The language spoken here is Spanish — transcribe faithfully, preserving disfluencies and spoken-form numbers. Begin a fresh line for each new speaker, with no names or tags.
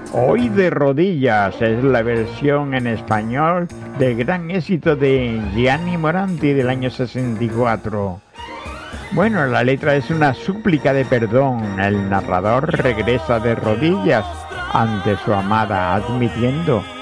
Hoy de rodillas es la versión en español del gran éxito de Gianni Morandi del año sesenta y cuatro. Bueno, la letra es una súplica de perdón. El narrador regresa de rodillas ante su amada, admitiendo